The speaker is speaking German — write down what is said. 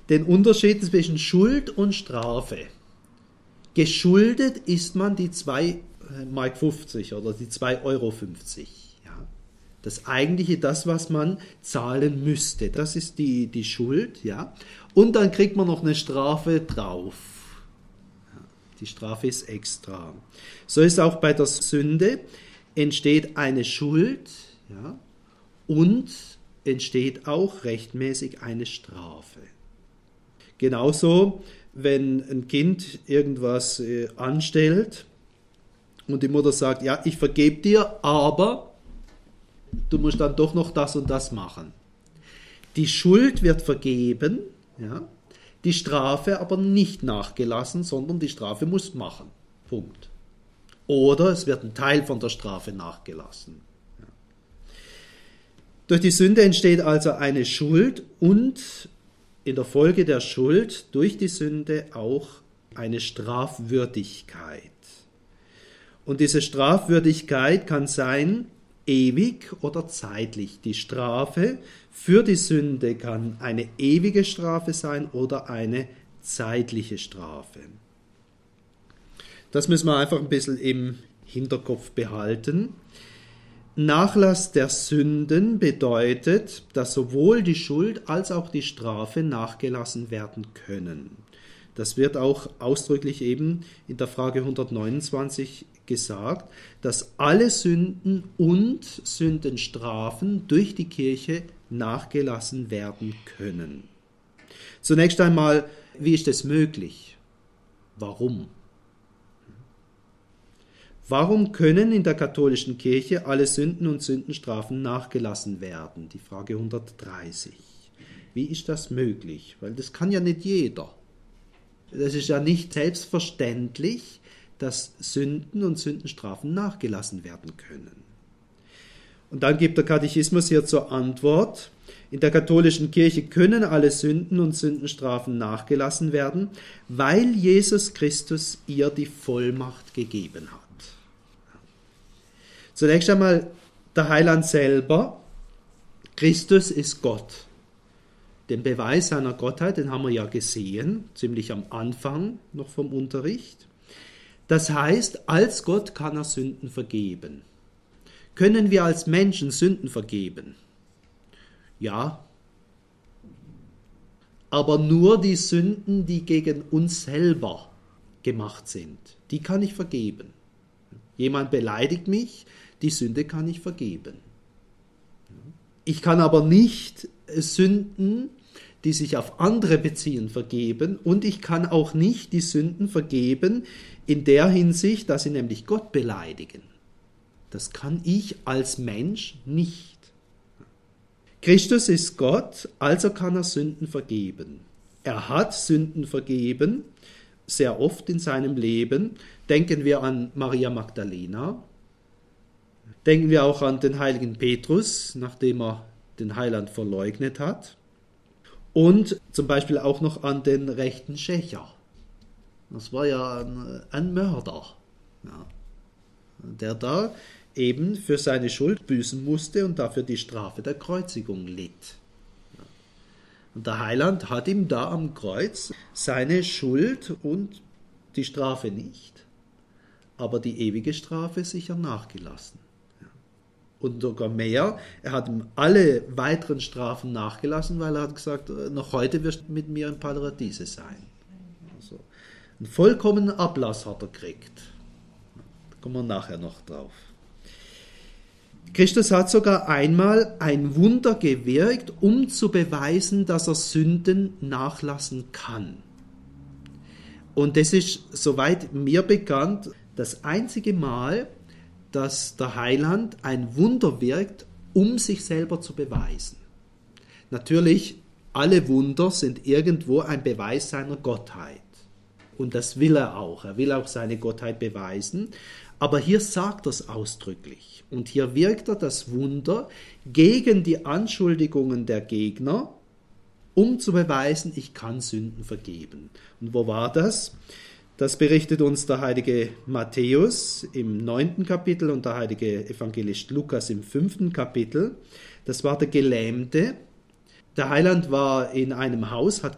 den Unterschied zwischen Schuld und Strafe. Geschuldet ist man die 2,50 Mark oder die 2,50 Euro. Ja. Das eigentliche, das, was man zahlen müsste, das ist die Schuld. Ja. Und dann kriegt man noch eine Strafe drauf. Ja. Die Strafe ist extra. So ist auch bei der Sünde, entsteht eine Schuld, ja, und entsteht auch rechtmäßig eine Strafe. Genauso, wenn ein Kind irgendwas anstellt und die Mutter sagt, ja, ich vergebe dir, aber du musst dann doch noch das und das machen. Die Schuld wird vergeben, ja, die Strafe aber nicht nachgelassen, sondern die Strafe muss machen. Punkt. Oder es wird ein Teil von der Strafe nachgelassen. Ja. Durch die Sünde entsteht also eine Schuld und in der Folge der Schuld durch die Sünde auch eine Strafwürdigkeit. Und diese Strafwürdigkeit kann sein ewig oder zeitlich. Die Strafe für die Sünde kann eine ewige Strafe sein oder eine zeitliche Strafe. Das müssen wir einfach ein bisschen im Hinterkopf behalten. Nachlass der Sünden bedeutet, dass sowohl die Schuld als auch die Strafe nachgelassen werden können. Das wird auch ausdrücklich eben in der Frage 129 gesagt, dass alle Sünden und Sündenstrafen durch die Kirche nachgelassen werden können. Zunächst einmal, wie ist das möglich? Warum? Warum können in der katholischen Kirche alle Sünden und Sündenstrafen nachgelassen werden? Die Frage 130. Wie ist das möglich? Weil das kann ja nicht jeder. Das ist ja nicht selbstverständlich, dass Sünden und Sündenstrafen nachgelassen werden können. Und dann gibt der Katechismus hier zur Antwort, in der katholischen Kirche können alle Sünden und Sündenstrafen nachgelassen werden, weil Jesus Christus ihr die Vollmacht gegeben hat. Zunächst einmal der Heiland selber. Christus ist Gott. Den Beweis seiner Gottheit, den haben wir ja gesehen, ziemlich am Anfang noch vom Unterricht. Das heißt, als Gott kann er Sünden vergeben. Können wir als Menschen Sünden vergeben? Ja. Aber nur die Sünden, die gegen uns selber gemacht sind, die kann ich vergeben. Jemand beleidigt mich, die Sünde kann ich vergeben. Ich kann aber nicht Sünden, die sich auf andere beziehen, vergeben, und ich kann auch nicht die Sünden vergeben in der Hinsicht, dass sie nämlich Gott beleidigen. Das kann ich als Mensch nicht. Christus ist Gott, also kann er Sünden vergeben. Er hat Sünden vergeben, sehr oft in seinem Leben. Denken wir an Maria Magdalena. Denken wir auch an den heiligen Petrus, nachdem er den Heiland verleugnet hat. Und zum Beispiel auch noch an den rechten Schächer. Das war ja ein Mörder, ja, der da eben für seine Schuld büßen musste und dafür die Strafe der Kreuzigung litt. Und der Heiland hat ihm da am Kreuz seine Schuld und die Strafe nicht, aber die ewige Strafe sicher nachgelassen. Und sogar mehr, er hat ihm alle weiteren Strafen nachgelassen, weil er hat gesagt, noch heute wirst du mit mir im Paradiese sein. Also, einen vollkommenen Ablass hat er gekriegt. Da kommen wir nachher noch drauf. Christus hat sogar einmal ein Wunder gewirkt, um zu beweisen, dass er Sünden nachlassen kann. Und das ist, soweit mir bekannt, das einzige Mal, dass der Heiland ein Wunder wirkt, um sich selber zu beweisen. Natürlich, alle Wunder sind irgendwo ein Beweis seiner Gottheit. Und das will er auch. Er will auch seine Gottheit beweisen. Aber hier sagt er es ausdrücklich. Und hier wirkt er das Wunder gegen die Anschuldigungen der Gegner, um zu beweisen, ich kann Sünden vergeben. Und wo war das? Das berichtet uns der heilige Matthäus im 9. Kapitel und der heilige Evangelist Lukas im 5. Kapitel. Das war der Gelähmte. Der Heiland war in einem Haus, hat